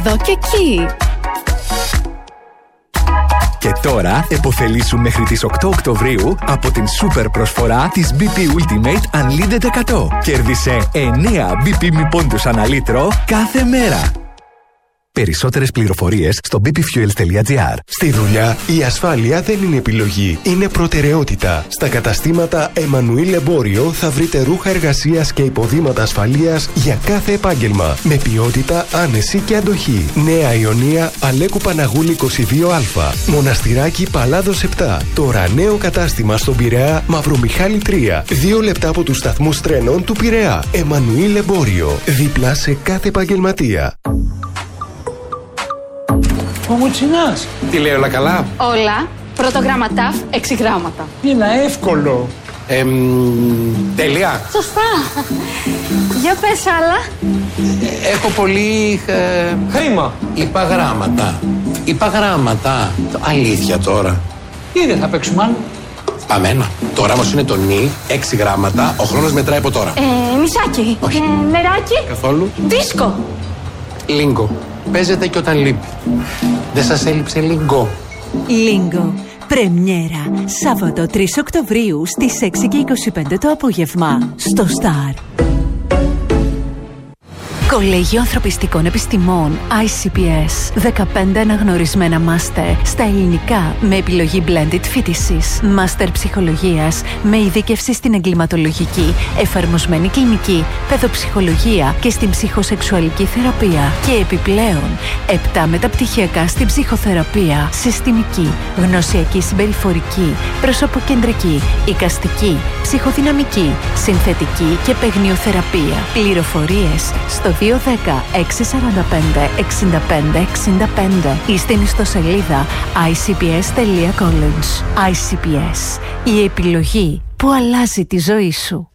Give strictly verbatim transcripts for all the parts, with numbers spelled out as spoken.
εδώ και εκεί. Και τώρα επωφελήσου μέχρι τις οκτώ Οκτωβρίου από την σούπερ προσφορά της μπι πι Ultimate Unlimited εκατό. Κέρδισε εννέα μπι πι μη πόντους ανά λίτρο κάθε μέρα. Περισσότερες πληροφορίες στο μπι πι fuels τελεία τζι άρ. Στη δουλειά η ασφάλεια δεν είναι επιλογή, είναι προτεραιότητα. Στα καταστήματα Εμμανουήλ Εμπόριο θα βρείτε ρούχα εργασίας και υποδήματα ασφαλείας για κάθε επάγγελμα. Με ποιότητα, άνεση και αντοχή. Νέα Ιωνία, Αλέκου Παναγούλη είκοσι δύο α. Μοναστηράκι Παλάδος επτά. Τώρα νέο κατάστημα στον Πειραιά, Μαυρομιχάλη τρία. Δύο λεπτά από τους σταθμούς τρένων του Πειραιά. Εμμανουήλ Εμπόριο. Δίπλα σε κάθε επαγγελματία. Ο Μουτσινάς. Τι λέει, όλα καλά? Όλα. Πρώτο γράμμα ταφ, έξι γράμματα. Είναι εύκολο. Εμ, τέλεια. Σωστά. Για πες άλλα. Έχω πολύ... Ε, Χρήμα. Είπα γράμματα. Είπα γράμματα. Αλήθεια τώρα. Τι δεν θα παίξουμε άλλο? Πάμε ένα. Τώρα όμως είναι το νι, έξι γράμματα. Ο χρόνος μετράει από τώρα. Ε, μισάκι. Όχι. Ε, νεράκι. Καθόλου. Δίσκο. Λίγκο. Παίζεται και όταν λείπει. Δεν σας έλειψε λίγκο? Λίγκο. Πρεμιέρα. Σάββατο τρεις Οκτωβρίου στις έξι και είκοσι πέντε το απόγευμα. Στο Σταρ. Κολέγιο Ανθρωπιστικών Επιστημών άι σι πι ες. δεκαπέντε αναγνωρισμένα μάστερ στα ελληνικά με επιλογή blended φοιτησης. Μάστερ ψυχολογίας με ειδίκευση στην εγκληματολογική, εφαρμοσμένη κλινική, παιδοψυχολογία και στην ψυχοσεξουαλική θεραπεία. Και επιπλέον, επτά μεταπτυχιακά στην ψυχοθεραπεία, συστημική, γνωσιακή συμπεριφορική, προσωποκεντρική, εικαστική, ψυχοδυναμική, συνθετική και παιγνιοθεραπεία. Πληροφορίες στο δύο ένα μηδέν έξι τέσσερα πέντε έξι πέντε έξι πέντε ή στην ιστοσελίδα άι σι πι ες τελεία college. άι σι πι ες. Η επιλογή που αλλάζει τη ζωή σου.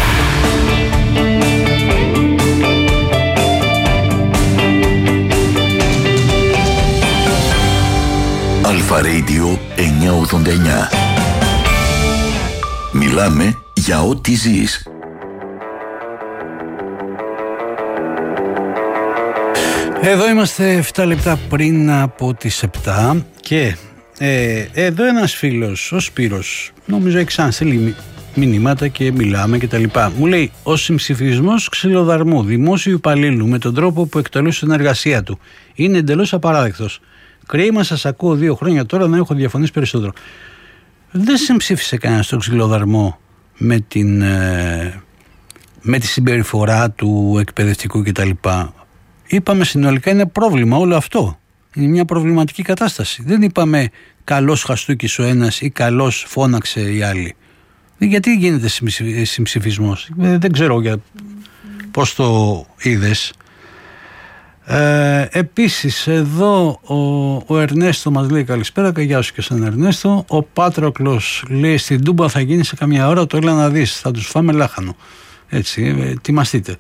Αλφα Radio εννιακόσια ογδόντα εννιά. Μιλάμε για ό,τι ζεις. Εδώ είμαστε επτά λεπτά πριν από τις επτά και ε, εδώ ένας φίλος, ο Σπύρος, νομίζω έχει ξαναστείλει μηνύματα και μιλάμε και τα λοιπά. Μου λέει, ο συμψηφισμός ξυλοδαρμού δημόσιου υπαλλήλου με τον τρόπο που εκτελούσε την εργασία του είναι εντελώς απαράδεκτος. Κρίμα, σας ακούω δύο χρόνια τώρα να έχω διαφωνήσει περισσότερο. Δεν συμψήφισε κανένας τον ξυλοδαρμό με, την, ε, με τη συμπεριφορά του εκπαιδευτικού κτλ. Είπαμε συνολικά είναι πρόβλημα όλο αυτό. Είναι μια προβληματική κατάσταση. Δεν είπαμε καλός χαστούκης ο ένας ή καλός φώναξε η άλλη. Γιατί γίνεται συμψηφισμός? Δεν ξέρω για πώς το είδες. Ε, επίσης εδώ ο, ο Ερνέστο μας λέει καλησπέρα και γεια σου και σαν Ερνέστο. Ο Πάτροκλος λέει στην Τούμπα θα γίνει σε καμιά ώρα, το έλα να δεις, θα τους φάμε λάχανο. Έτσι, ε, ετοιμαστείτε.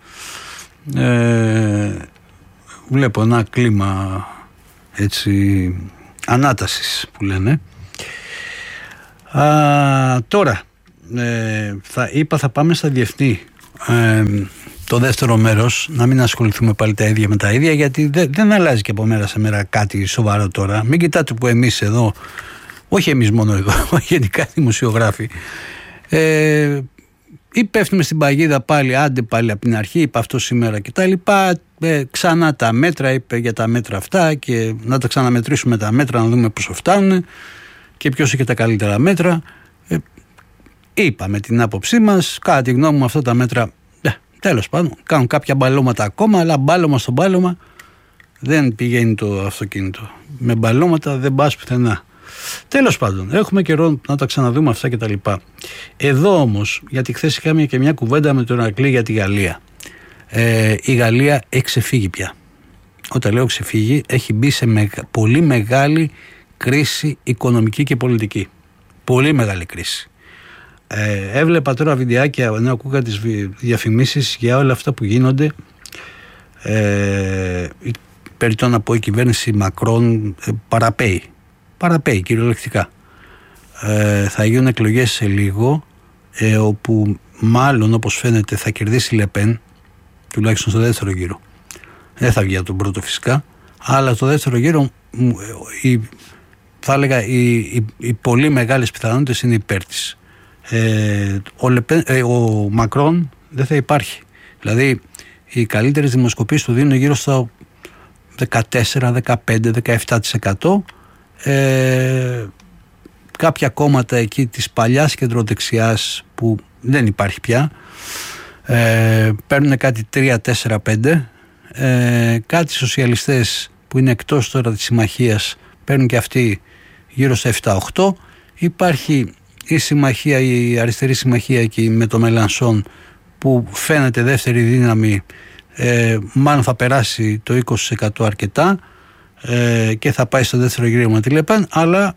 Ε, βλέπω ένα κλίμα έτσι ανάτασης που λένε. Α, τώρα ε, θα, είπα θα πάμε στα διεθνή ε, το δεύτερο μέρος, να μην ασχοληθούμε πάλι τα ίδια με τα ίδια, γιατί δεν, δεν αλλάζει και από μέρα σε μέρα κάτι σοβαρό τώρα. Μην κοιτάτε που εμείς εδώ, όχι εμείς μόνο εδώ, γενικά δημοσιογράφοι, ε, ή πέφτουμε στην παγίδα πάλι, άντε πάλι από την αρχή, είπα αυτό σήμερα και τα λοιπά, ε, ξανά τα μέτρα, είπε για τα μέτρα αυτά και να τα ξαναμετρήσουμε τα μέτρα, να δούμε πόσο φτάνουν και ποιος έχει τα καλύτερα μέτρα. Ε, είπαμε την άποψή μας, κατά τη γνώμη μου αυτά τα μέτρα, ε, τέλος πάντων, κάνουν κάποια μπαλώματα ακόμα, αλλά μπάλωμα στο μπάλωμα δεν πηγαίνει το αυτοκίνητο. Με μπαλώματα δεν πας πουθενά. Τέλος πάντων, έχουμε καιρό να τα ξαναδούμε αυτά και τα λοιπά. Εδώ όμως, γιατί χθες είχαμε και μια κουβέντα με τον Ακλή για τη Γαλλία. Ε, η Γαλλία έχει ξεφύγει πια. Όταν λέω ξεφύγει, έχει μπει σε με, πολύ μεγάλη κρίση οικονομική και πολιτική. Πολύ μεγάλη κρίση. Ε, έβλεπα τώρα βιντεάκια, ενώ ακούγα τις διαφημίσεις για όλα αυτά που γίνονται. Ε, περί το να πω η κυβέρνηση Μακρόν ε, παραπέει. Παραπέει κυριολεκτικά. Ε, θα γίνουν εκλογές σε λίγο, ε, όπου μάλλον όπως φαίνεται θα κερδίσει η Λεπέν, τουλάχιστον στο δεύτερο γύρο. Δεν θα βγει από τον πρώτο φυσικά, Αλλά στο δεύτερο γύρο η, θα έλεγα οι, οι, οι πολύ μεγάλες πιθανότητες είναι υπέρ της. Ε, ο, Λεπέ, ε, ο Μακρόν δεν θα υπάρχει. Δηλαδή οι καλύτερες δημοσκοπήσεις του δίνουν γύρω στο δεκατέσσερα, δεκαπέντε, δεκαεπτά τοις εκατό. Ε, κάποια κόμματα εκεί της παλιάς κεντροδεξιάς που δεν υπάρχει πια ε, παίρνουν κάτι τρία, τέσσερα, πέντε. Ε, κάτι σοσιαλιστές που είναι εκτός τώρα της συμμαχίας παίρνουν και αυτοί γύρω στα επτά οκτώ. Υπάρχει η συμμαχία, η αριστερή συμμαχία εκεί με το Μελανσόν που φαίνεται δεύτερη δύναμη, ε, μάλλον θα περάσει το είκοσι τοις εκατό αρκετά ε, και θα πάει στο δεύτερο γύρο με τη Λεπέν, αλλά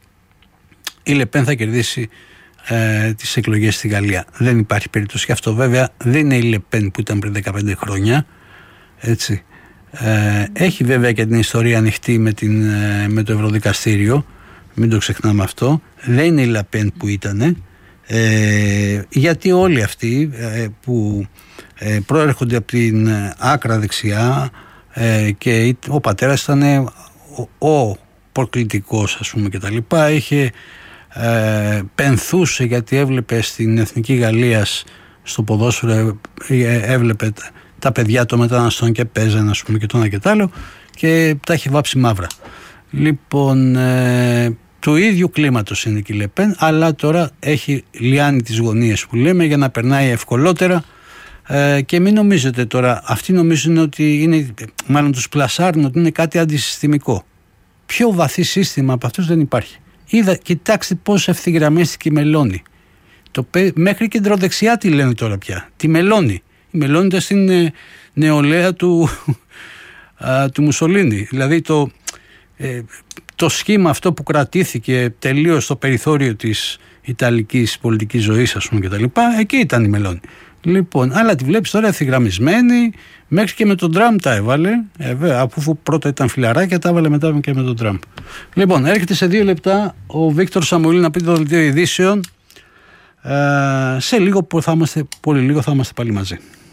η Λεπέν θα κερδίσει ε, τις εκλογές στη Γαλλία. Δεν υπάρχει περίπτωση. Και αυτό βέβαια δεν είναι η Λεπέν που ήταν πριν δεκαπέντε χρόνια. Έτσι. Ε, έχει βέβαια και την ιστορία ανοιχτή με, την, ε, με το Ευρωδικαστήριο, μην το ξεχνάμε αυτό. Δεν είναι η Λεπέν που ήταν, ε, γιατί όλοι αυτοί ε, που ε, προέρχονται από την άκρα δεξιά ε, και ο πατέρας ήταν ο, ο προκλητικός, ας πούμε, και τα λοιπά, είχε ε, πενθούσε γιατί έβλεπε στην Εθνική Γαλλίας στο ποδόσφαιρο, ε, έβλεπε τα παιδιά των μεταναστών και παίζανε, ας πούμε, και το ένα και το άλλο, και τα έχει βάψει μαύρα. Λοιπόν, ε, του ίδιου κλίματος είναι και η Λεπέν, αλλά τώρα έχει λιάνει τις γωνίες που λέμε για να περνάει ευκολότερα. Ε, και μην νομίζετε τώρα, αυτοί νομίζουν ότι είναι, μάλλον τους πλασάρουν ότι είναι κάτι αντισυστημικό. Πιο βαθύ σύστημα από αυτούς δεν υπάρχει. Είδα, κοιτάξτε πώς ευθυγραμμίστηκε η Μελώνη. Το, μέχρι κεντροδεξιά τι λένε τώρα πια, τη Μελώνη. Η Μελώνη ήταν στην ε, νεολαία του, α, του Μουσολίνη. Δηλαδή το, ε, το σχήμα αυτό που κρατήθηκε τελείως στο περιθώριο της ιταλικής πολιτικής ζωής, ας πούμε, και τα λοιπά, εκεί ήταν η Μελώνη. Λοιπόν, αλλά τη βλέπεις τώρα ευθυγραμμισμένη, μέχρι και με τον Τραμπ τα έβαλε, ε, βέβαια, αφού πρώτα ήταν φιλαράκια, τα έβαλε μετά και με τον Τραμπ. Λοιπόν, έρχεται σε δύο λεπτά ο Βίκτορ Σαμουήλ να πει το δελτίο ειδήσεων. Ε, σε λίγο, που θα είμαστε, πολύ λίγο θα είμαστε πάλι μαζί.